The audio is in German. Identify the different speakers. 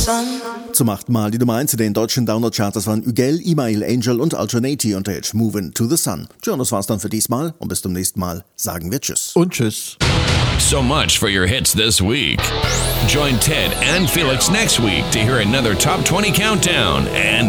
Speaker 1: Zum 8. Mal die Nummer 1 in den deutschen Download-Charts waren Ügel, Email, Angel und Alternati unter Hit Movin' to the Sun. Tja, und das war's dann für diesmal und bis zum nächsten Mal sagen wir Tschüss.
Speaker 2: Und Tschüss.
Speaker 3: So much for your hits this week. Join Ted and Felix next week to hear another Top 20 countdown and